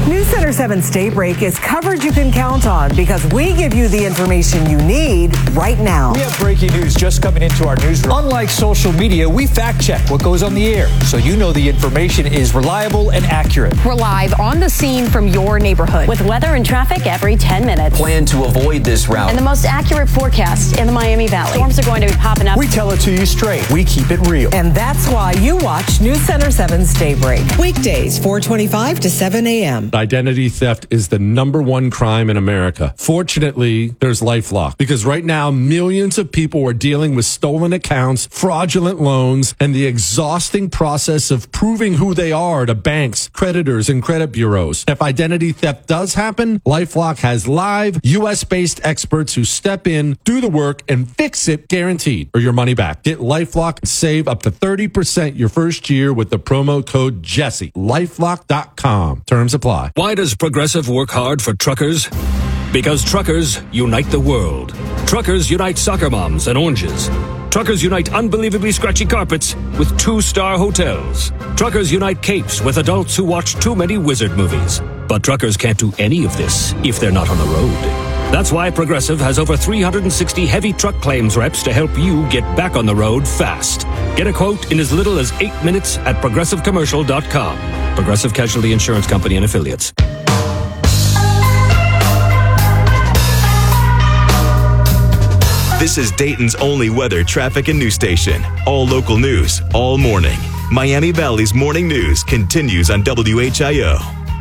News Center 7's Daybreak is coverage you can count on because we give you the information you need right now. We have breaking news just coming into our newsroom. Unlike social media, we fact check what goes on the air so you know the information is reliable and accurate. We're live on the scene from your neighborhood with weather and traffic every 10 minutes. Plan to avoid this route. And the most accurate forecast in the Miami Valley. Storms are going to be popping up. We tell it to you straight. We keep it real. And that's why you watch News Center 7's Daybreak. Weekdays, 4:25 to 7 a.m. Identity theft is the #1 crime in America. Fortunately, there's LifeLock because right now millions of people are dealing with stolen accounts, fraudulent loans, and the exhausting process of proving who they are to banks, creditors, and credit bureaus. If identity theft does happen, LifeLock has live U.S.-based experts who step in, do the work, and fix it guaranteed or your money back. Get LifeLock and save up to 30% your first year with the promo code Jesse. LifeLock.com. Terms apply. Why does Progressive work hard for truckers? Because truckers unite the world. Truckers unite soccer moms and oranges. Truckers unite unbelievably scratchy carpets with 2-star hotels. Truckers unite capes with adults who watch too many wizard movies. But truckers can't do any of this if they're not on the road. That's why Progressive has over 360 heavy truck claims reps to help you get back on the road fast. Get a quote in as little as 8 minutes at ProgressiveCommercial.com. Progressive Casualty Insurance Company and Affiliates. This is Dayton's only weather, traffic, and news station. All local news, all morning. Miami Valley's morning news continues on WHIO.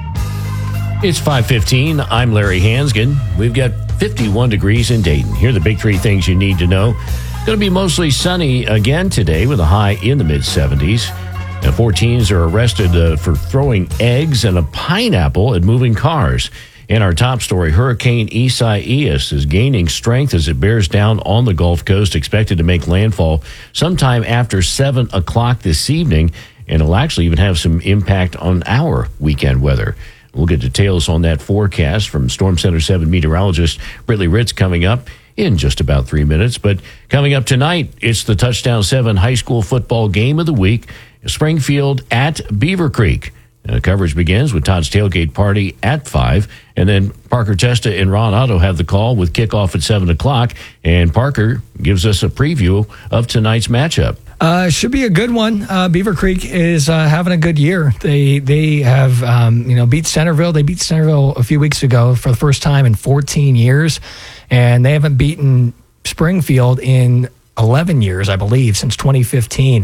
It's 5:15. I'm Larry Hansgen. We've got 51 degrees in Dayton. Here are the big three things you need to know. Going to be mostly sunny again today with a high in the mid-70s. Now, 4 teens are arrested for throwing eggs and a pineapple at moving cars. In our top story, Hurricane Isaias is gaining strength as it bears down on the Gulf Coast, expected to make landfall sometime after 7 o'clock this evening, and it'll actually even have some impact on our weekend weather. We'll get details on that forecast from Storm Center 7 meteorologist Britley Ritz coming up in just about 3 minutes. But coming up tonight, it's the Touchdown 7 high school football game of the week, Springfield at Beaver Creek. Coverage begins with Todd's Tailgate Party at 5, and then Parker Testa and Ron Otto have the call with kickoff at 7 o'clock, and Parker gives us a preview of tonight's matchup. Should be a good one. Beaver Creek is having a good year. They have beat Centerville. They beat Centerville a few weeks ago for the first time in 14 years, and they haven't beaten Springfield in 11 years, I believe, since 2015.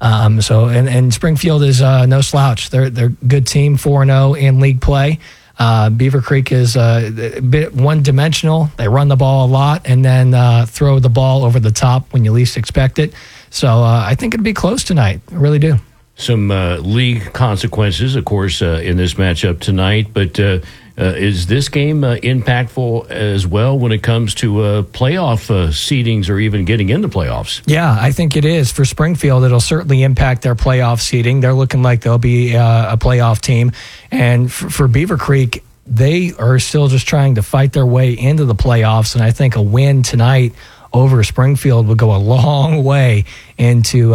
And Springfield is no slouch. They're a good team, 4-0 in league play. Beaver Creek is a bit one-dimensional. They run the ball a lot and then throw the ball over the top when you least expect it. So I think it'll be close tonight. I really do. Some league consequences, of course, in this matchup tonight. But is this game impactful as well when it comes to playoff seedings or even getting into playoffs? Yeah, I think it is. For Springfield, it'll certainly impact their playoff seeding. They're looking like they'll be a playoff team. And for Beaver Creek, they are still just trying to fight their way into the playoffs. And I think a win tonight over Springfield will go a long way into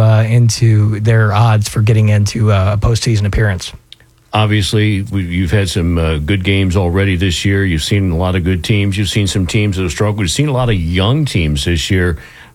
their odds for getting into a postseason appearance. Obviously, you've had some good games already this year. You've seen a lot of good teams. You've seen some teams that have struggled. You've seen a lot of young teams this year.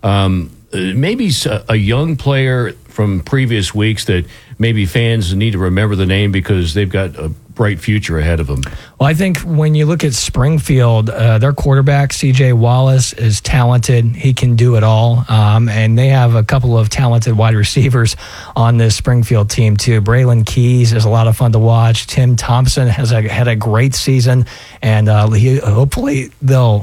Maybe a young player from previous weeks that maybe fans need to remember the name because they've got a bright future ahead of them. Well, I think when you look at Springfield, their quarterback, C.J. Wallace, is talented. He can do it all. And they have a couple of talented wide receivers on this Springfield team, too. Braylon Keys is a lot of fun to watch. Tim Thompson had a great season. And hopefully they'll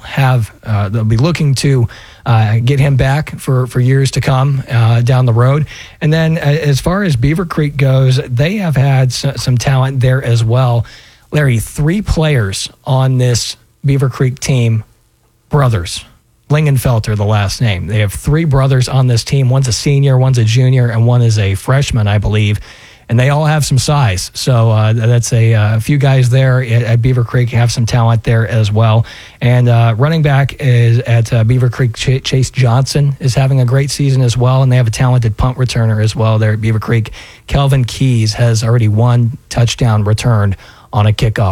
be looking to get him back for years to come down the road. And then as far as Beaver Creek goes, they have had some talent there as well. Larry, 3 players on this Beaver Creek team, brothers. Lingenfelter, the last name. They have 3 brothers on this team. One's a senior, one's a junior, and one is a freshman, I believe. And they all have some size. So that's a few guys there at Beaver Creek have some talent there as well. And running back is at Beaver Creek, Chase Johnson is having a great season as well. And they have a talented punt returner as well there at Beaver Creek. Kelvin Keys has already 1 touchdown returned on a kickoff.